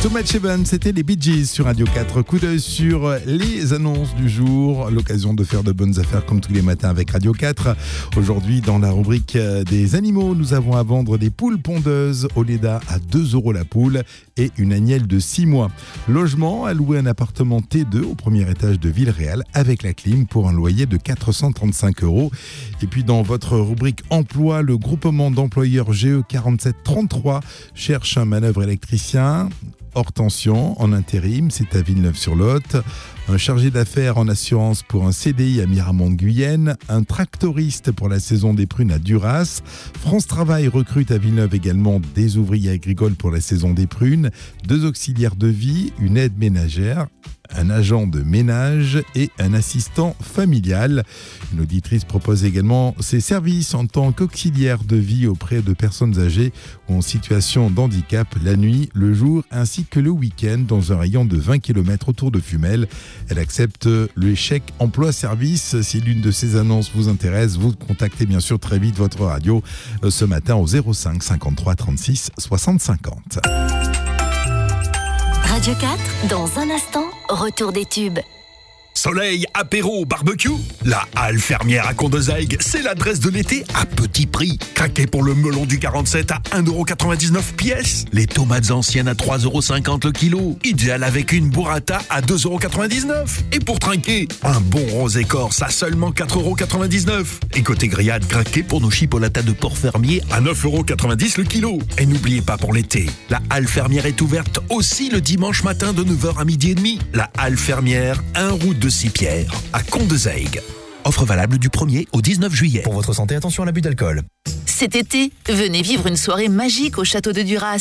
Thomas Cheban, c'était les Bee Gees sur Radio 4. Coup d'œil sur les annonces du jour. L'occasion de faire de bonnes affaires comme tous les matins avec Radio 4. Aujourd'hui, dans la rubrique des animaux, nous avons à vendre des poules pondeuses au Leda à 2 € la poule et une agnelle de 6 mois. Logement, à louer un appartement T2 au premier étage de Villeréal avec la clim pour un loyer de 435 €. Et puis dans votre rubrique emploi, le groupement d'employeurs GE 4733 cherche un manœuvre électricien hors tension, en intérim, c'est à Villeneuve-sur-Lot. Un chargé d'affaires en assurance pour un CDI à Miramont-Guyenne. Un tractoriste pour la saison des prunes à Duras. France Travail recrute à Villeneuve également des ouvriers agricoles pour la saison des prunes. 2 auxiliaires de vie, une aide ménagère, un agent de ménage et un assistant familial. Une auditrice propose également ses services en tant qu'auxiliaire de vie auprès de personnes âgées ou en situation d'handicap la nuit, le jour ainsi que le week-end dans un rayon de 20 km autour de Fumel. Elle accepte le chèque emploi-service. Si l'une de ces annonces vous intéresse, vous contactez bien sûr très vite votre radio ce matin au 05 53 36 60 50. Radio 4, dans un instant, retour des tubes. Soleil, apéro, barbecue. La Halle Fermière à Condezaigue, c'est l'adresse de l'été à petit prix. Craquez pour le melon du 47 à 1,99 € pièce. Les tomates anciennes à 3,50 € le kilo. Idéal avec une burrata à 2,99 €. Et pour trinquer, un bon rosé corse à seulement 4,99 €. Et côté grillade, craquez pour nos chipolatas de porc fermier à 9,90 € le kilo. Et n'oubliez pas pour l'été, la Halle Fermière est ouverte aussi le dimanche matin de 9h à 12h30. La Halle Fermière, 1 route de Sipierre, à Condezaigue. Offre valable du 1er au 19 juillet. Pour votre santé, attention à l'abus d'alcool. Cet été, venez vivre une soirée magique au château de Duras.